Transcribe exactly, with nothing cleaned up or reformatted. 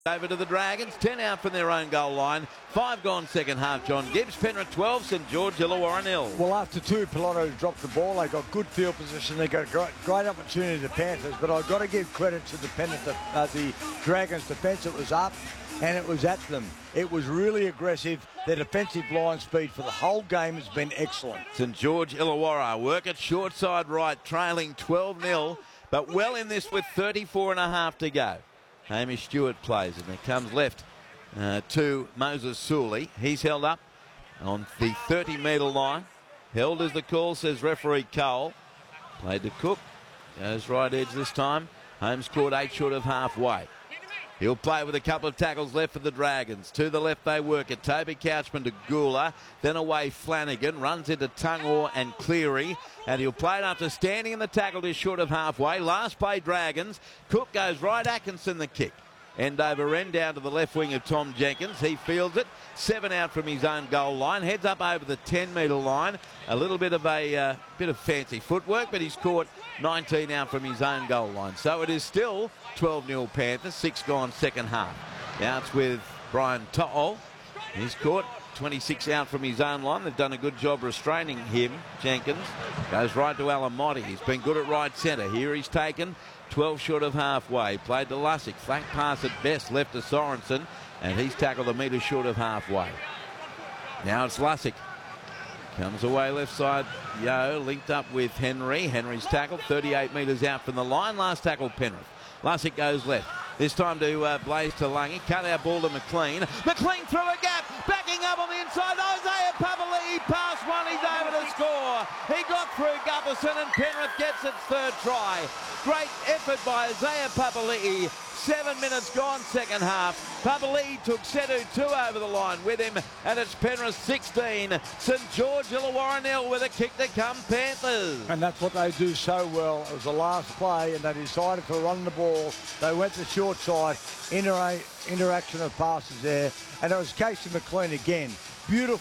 Over to the Dragons, ten out from their own goal line, five gone second half. John Gibbs, Penrith twelve, St George Illawarra nil. Well, after two, Pilato dropped the ball. They got good field position. They got a great, great opportunity to Panthers, but I've got to give credit to the Penrith, uh, the Dragons defence. It was up and it was at them. It was really aggressive. Their defensive line speed for the whole game has been excellent. St George Illawarra work at short side right, trailing twelve nil, but well in this with thirty-four and a half to go. Hamish Stewart plays, and it comes left uh, to Moses Suley. He's held up on the thirty metre line. Held as the call, says referee Cole. Played to Cook. Goes right edge this time. Holmes scored eight short of halfway. He'll play with a couple of tackles left for the Dragons. To the left they work it. Toby Couchman to Gula. Then away Flanagan. Runs into Tungor and Cleary. And he'll play it after standing in the tackle just short of halfway. Last play Dragons. Cook goes right. Atkinson the kick. End over end down to the left wing of Tom Jenkins. He fields it. Seven out from his own goal line. Heads up over the ten metre line. A little bit of a uh, bit of fancy footwork, but he's caught nineteen out from his own goal line. So it is still twelve nil Panthers. Six gone second half. Now it's with Brian To'o. He's caught twenty-six out from his own line. They've done a good job restraining him. Jenkins goes right to Alamotti. He's been good at right centre. Here he's taken twelve short of halfway. Played to Lussick. Flank pass at best. Left to Sorensen. And he's tackled a metre short of halfway. Now it's Lussick. Comes away left side. Yo linked up with Henry. Henry's tackled thirty-eight metres out from the line. Last tackle Penrith. Lussick goes left. This time to uh, Blaze Talangi. Cut out ball to McLean. McLean through a gap. Backing up on the inside. Isaiah Papali'i past one. He's over to score. He got through Gutherson and Penrith gets its third try. Great effort by Isaiah Papali'i. Seven minutes gone second half. Papali'i took Setu two over the line with him, and it's Penrith sixteen. St George Illawarra nil with a kick to come Panthers. And that's what they do so well. It was the last play, and they decided to run the ball. They went to short side, intera interaction of passes there, and it was Casey McLean again. Beautiful.